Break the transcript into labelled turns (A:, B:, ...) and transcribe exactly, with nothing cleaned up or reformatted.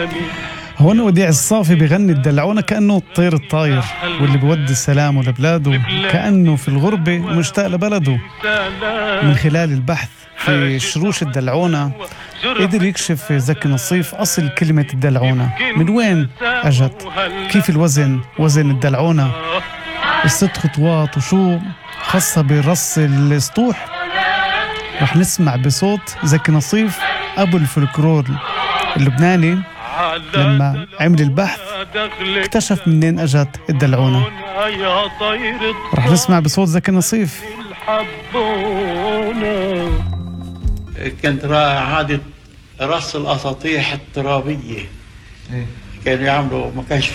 A: هون وديع الصافي بغني الدلعونة كأنه الطير الطاير واللي بودي السلام لبلاده، كأنه في الغربة ومشتاق لبلده. من خلال البحث في شروش الدلعونة قدر يكشف زكي نصيف أصل كلمة الدلعونة، من وين أجت، كيف الوزن وزن الدلعونة، الست خطوات وشو خاصة برص السطوح. رح نسمع بصوت زكي نصيف أبو الفلكلور اللبناني لما عمل البحث اكتشف منين أجت الدلعونة. رح نسمع بصوت زكي نصيف.
B: كنت عادة رص الأساطيح الترابية، كانوا يعملوا ما كانش